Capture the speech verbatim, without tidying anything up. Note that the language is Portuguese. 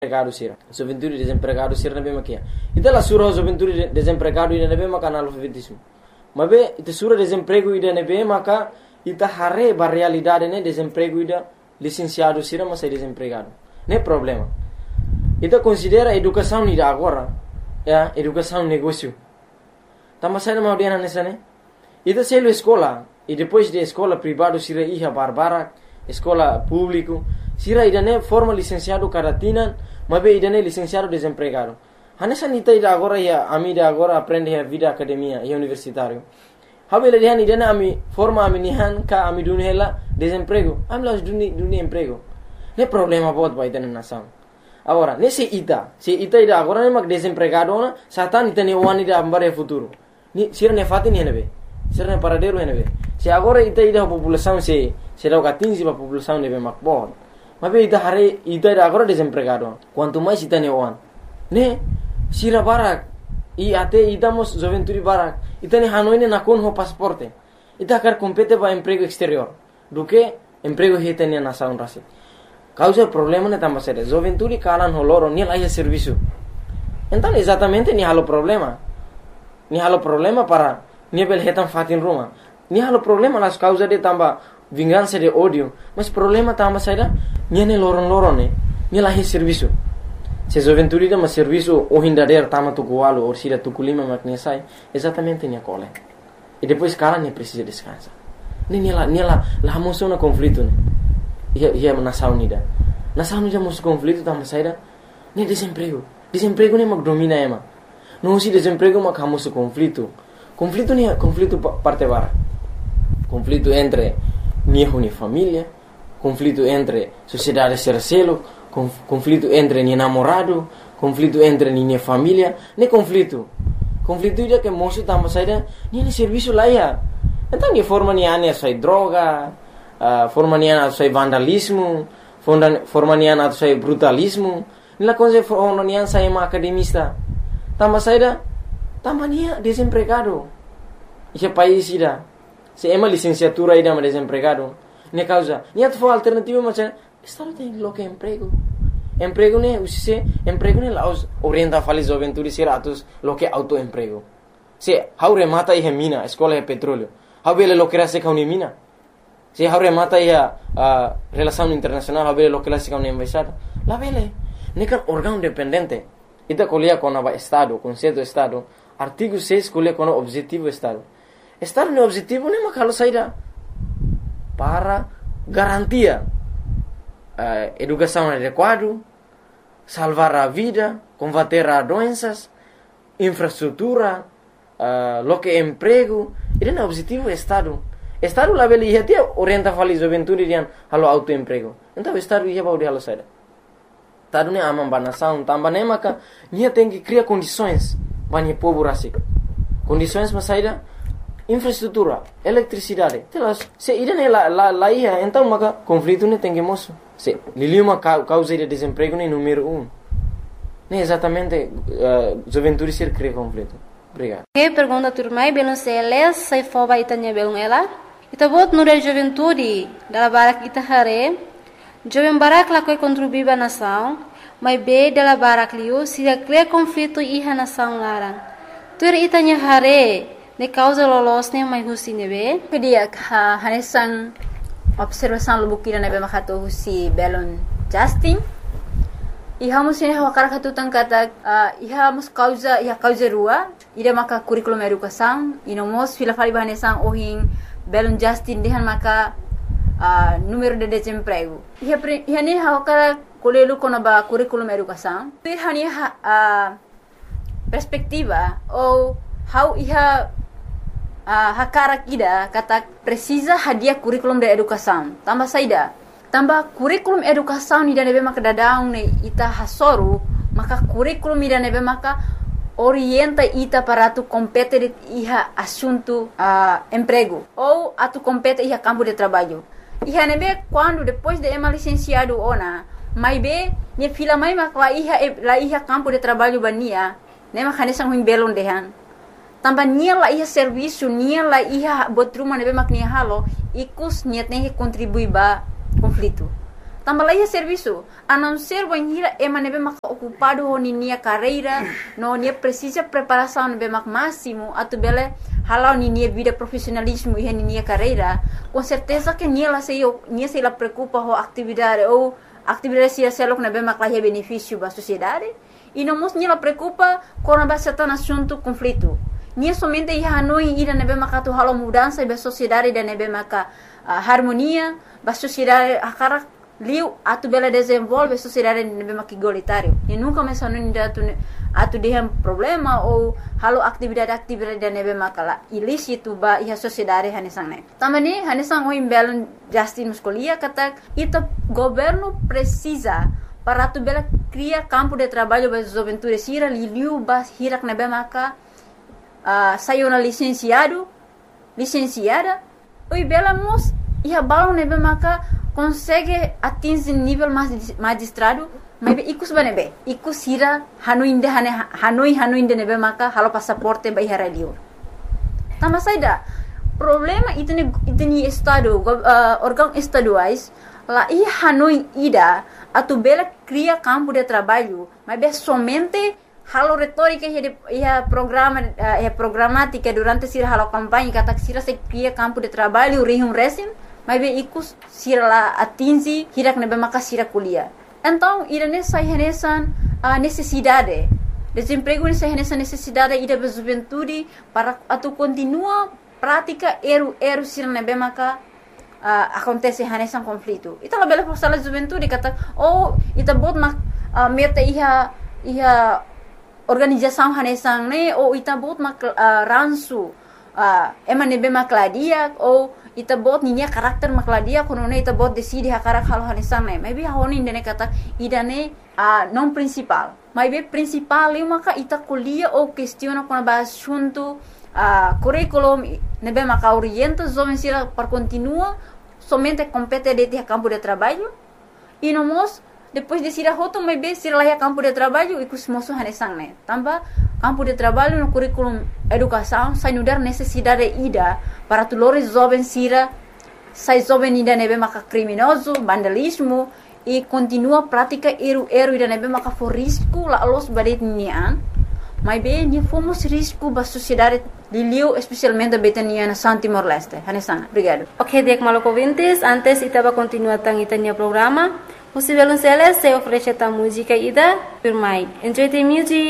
desempregado sira. Gioventù desempregado sira na bema kia. Ita la sura gioventù desempregado ida na bema kana analfabetismo. Mabe ita sura desemprego ida na bema ka ita hare ba realidade ne desemprego ida licenciado sira mas é desempregado. Não é problema. Ita considera educação ida agora, é educação negócio. Tama sai na maudiana nessa né? Ita selo escola e depois de escola privado sira iha barbara, escola público sira ida ne forma licenciado caratina, mas ida ne licenciado desempregado. Hanessa nita ida agora ia ami ida agora aprende a vida academia e universitário. Habela dihan ida ne ami forma ami nihan ka ami dunhela desemprego. Ami las duni duni emprego. Ne problema bot ba ida ne nação. Agora, nesse ita, se ita ida agora ne mag desempregado na, satan ita ne wani ida ambare futuro. Ni sira ne fati ne nebe. Sira ne paradeiro ne nebe. Se agora ita ida população se será o atinge a população nebe makbot. Mas ita hari ita ida agora desempregado. Quanto mais ita ne wan. Ne sira barak i ate ita mos joventuri barak. Ita ne hanoi ne nakon ho pasporte. Ita quer compete ba emprego exterior. Do que emprego hita ne nação rasi. Causa problema ne tamba sere. Joventuri kalan ho loro ni laia serviço. Então exatamente ni halo problema. Ni halo problema para ni bel hetan fatin ruma. Ni halo problema las causa de tamba vingança de ódio. Mas problema tamba sere ni ne loron loron ne. Ni laia serviço. Se joventuri da mas serviço o hindader tama tu gualo or sira tu kulima maknesai exatamente ni cole. E depois cara ne precisa descansar. Ni ni la ni la la moção na conflito ne. Ia ia nação unida. Nação unida mos conflito tama saída nem desemprego. Desemprego nem mag domina ema. Não se desemprego mag hamos conflito. Conflito nem conflito parte bara. Conflito entre minha uni família, conflito entre sociedade sercelo, conflito entre ni namorado, conflito entre ni família, nem conflito. Conflito ida que moço tama saída nem serviço lá ia. Então ni forma ni ane sai droga. Uh, forma nian atau sai vandalismo, forma nian atau sai brutalismo. Nila coisa forma nian sai ma academista. Tamba saída, tamba nia desempregado. Esse país ida, se ema licenciatura ida ma desempregado. Ne causa, nia tu for alternativa macam, estado tem lo que emprego. Emprego ne usise, emprego ne laos orienta fali joventuri seratus lo que autoemprego. Se haure mata e mina, escola e petróleo. Habele lo que era se kauni mina. Se haure mata ia uh, relação internacional habele lo que la siga una embaixada la vele nekan órgão independente ita colia com o estado conceito estado artigo seis colia com o objetivo estado estado no objetivo nem makalo saída para garantia uh, educação adequada salvar a vida combater a doenças infraestrutura uh, lo que emprego ide no objetivo estado Estado la veli ia tia orienta fali joventuri dian halo autoemprego. Então estado ia bau de halo saída. Estado ne amam banação tamba ne maka nia tem que criar condições bani povo rasik. Condições mas saída infraestrutura, eletricidade. Telas se ida ne la la, la ia então maka conflito ne tem que moço. Se liliuma causa de desemprego ne número um. Ne exatamente uh, joventuri ser cria conflito. Obrigado. Que pergunta turmai belum seles sai foba itanya belum ela. Ita bot nure juventude dala barak ita hare. Jovem barak la koi contribuir ba nação, mas be dala barak liu se cria conflito iha nação larang. Tur itanya hare ne causa lolos ne mai husi nebe. Kedia ha hanesan observação lubukira nebe makato husi belon Justin. Iha mus ini hawakar katu tangkata uh, iha mus causa iha causa rua ida maka curriculum educação ino mos fila fali bahanesan ohin belum Justin dehan maka uh, número de desemprego iha pre, iha ni hawakar kolelu kono ba curriculum educação iha ni uh, perspectiva ou how iha uh, hakara ida kata precisa hadiah curriculum de educação tambah saida tambah kurikulum educação ni dane maka dadang ne ita hasoru maka kurikulum ni dane maka orienta ita para tu compete iha assunto uh, emprego ou atu compete iha campo de trabalho iha nebe quando depois de ema licenciado ona mai be ni fila mai maka iha la iha campo de trabalho bania ne maka ne sang belon dehan tambah nia la iha serviço nia la iha botruma nebe mak ni halo ikus niat ne contribui ba conflito. tambah lagi serviço, a não ser banhira é mas nebe mak ocupado ho ninia carreira, no nia precisa preparação nebe mak máximo, atu bele halau ninia vida profissionalismo e ninia carreira, com certeza que nia lá sei nia sei lá preocupa ho atividade ou atividade se selok nebe mak lá benefício ba sociedade, e não mos nia lá preocupa com a base tan assunto conflito. Nia somente ia Hanoi ida nebe mak atu halau mudança ba sociedade da nebe mak harmonia ba sociedade akara liu atu bela desenvolve sociedade nebe mak igualitário e nunca mais não ainda atu atu dehem problema ou halo atividade atividade da nebe mak la ilícito ba ia sociedade hanesang ne tamani hanesang o imbelon Justin muscolia kata ita governo precisa para atu bela criar campo de trabalho ba juventude sira liu ba hirak nebe mak uh, saiu na licenciado licenciada oi bela mos ia balon nebe mak consegue atingir nível mais magistrado, mas ikus banebe, ikus hira Hanoi inde hane Hanoi Hanoi inde nebe maka halo passaporte ba ihara liur. Tama saida problema itene itene estado uh, órgão estaduais lá i Hanoi ida atu bela cria campo de trabalho, mas be somente halo retórica e a programa e a programática durante sira halo campanha kata sira se cria campo de trabalho rihum resim mas bem ikus sira lá atingi hirak nebe maka sira kuliah. Então irane sai renesan a necessidade desemprego nessa renessa necessidade ida ba juventude para atu continua prática eru eru sira nebe maka uh, acontece renesan conflito. Ita la bela força la juventude kata oh ita bot mak uh, meta iha iha organização renesan ne ou ita bot mak uh, ransu uh, ema nebe makladia ou ita bot ninya karakter makladia kono ne ita bot decide hakarak halo hanesan ne maybe honi indene kata idane a non principal maybe principal eu maka ita kuliah ou questiona com ba assunto a curriculum nebe maka orienta jovem sira para continua somente compete de ter campo de trabalho e no mos depois de sira hoto maybe sira lá campo de trabalho e kusmoso hanesan ne tamba campo de trabalho no currículo educação sai no dar necessidade ida para tulores jovens sira sai jovem ida nebe maka criminoso vandalismo e continua prática eru eru ida nebe maka for risco la los badet nian mas bem ni fomos risco ba sociedade liliu especialmente betania na San Timor Leste hanesan obrigado. Ok, dek maloko ouvintes, antes itaba continuar tang itanya programa. Você vai lançar se oferece a música ida, firmai. Enjoy the music.